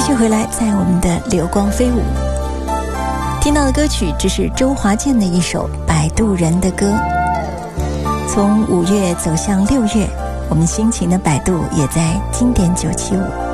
续回来，在我们的流光飞舞听到的歌曲，这是周华健的一首《摆渡人》的歌。从5月走向6月，我们心情的摆渡也在经典975。